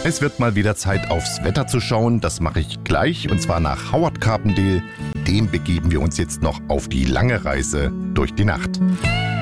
Es wird mal wieder Zeit, aufs Wetter zu schauen. Das mache ich gleich, und zwar nach Howard Carpendale. Dem begeben wir uns jetzt noch auf die lange Reise durch die Nacht.